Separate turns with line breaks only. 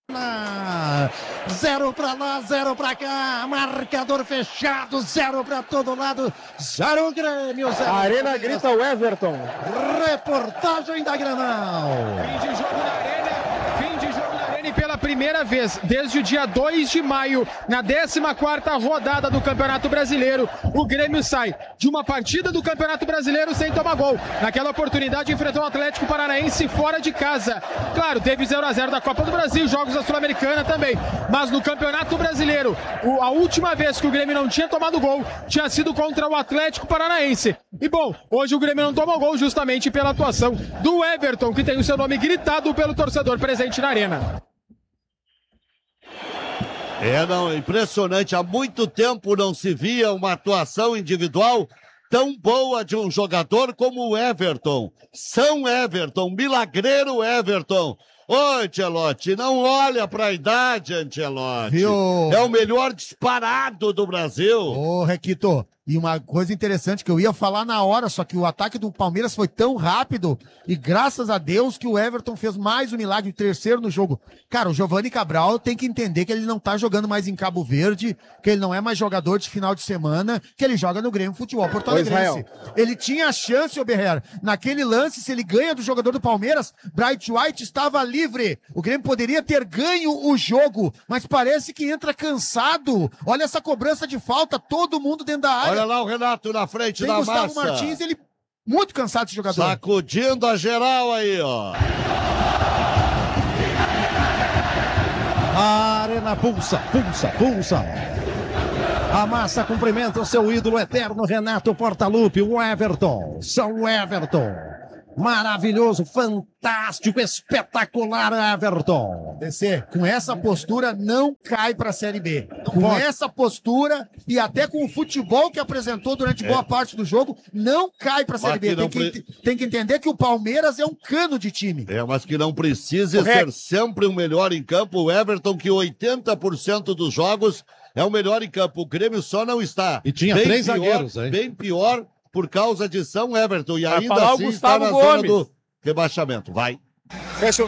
0 para lá, 0 para cá, marcador fechado, 0 para todo lado, 0 Grêmio, 0.
A Arena grita o Everton.
Reportagem da Granal.
Fim de jogo na Arena, e pela primeira vez desde o dia 2 de maio, na 14ª rodada do Campeonato Brasileiro, o Grêmio sai de uma partida do Campeonato Brasileiro sem tomar gol. Naquela oportunidade enfrentou o Atlético Paranaense fora de casa. Claro, teve 0-0 da Copa do Brasil, jogos da Sul-Americana também. Mas no Campeonato Brasileiro, a última vez que o Grêmio não tinha tomado gol tinha sido contra o Atlético Paranaense. E bom, hoje o Grêmio não tomou gol justamente pela atuação do Everton, que tem o seu nome gritado pelo torcedor presente na Arena.
Impressionante. Há muito tempo não se via uma atuação individual tão boa de um jogador como o Everton. São Everton, milagreiro Everton. Ô, Ancelotti, não olha pra idade, Ancelotti.
Viu?
É o melhor disparado do Brasil.
Ô, Requito, e uma coisa interessante que eu ia falar na hora, só que o ataque do Palmeiras foi tão rápido e graças a Deus que o Everton fez mais um milagre, o terceiro no jogo. Cara, o Giovani Cabral tem que entender que ele não tá jogando mais em Cabo Verde, que ele não é mais jogador de final de semana, que ele joga no Grêmio Futebol Porto Alegrense. Ele tinha a chance, Oberher, naquele lance, se ele ganha do jogador do Palmeiras, Bright White estava livre. O Grêmio poderia ter ganho o jogo, mas parece que entra cansado. Olha essa cobrança de falta, todo mundo dentro da área.
Olha lá o Renato na frente
Tem
da
Gustavo
massa.
Martins, ele muito cansado esse jogador.
Sacudindo a geral aí, ó.
A Arena pulsa, pulsa, pulsa. A massa cumprimenta o seu ídolo eterno, Renato Portaluppi, o Everton. São Everton. Maravilhoso, fantástico, espetacular, Everton. DC, com essa postura não cai para a Série B. Com essa postura e até com o futebol que apresentou durante boa parte do jogo, não cai para a Série B. Tem que entender que o Palmeiras é um cano de time.
Mas que não precise ser sempre o melhor em campo. O Everton, que 80% dos jogos é o melhor em campo. O Grêmio só não está.
E tinha três zagueiros, hein?
Bem pior por causa de São Everton. E ainda
falar
assim
o
está
Gustavo
na
Gomes.
zona do rebaixamento. Vai.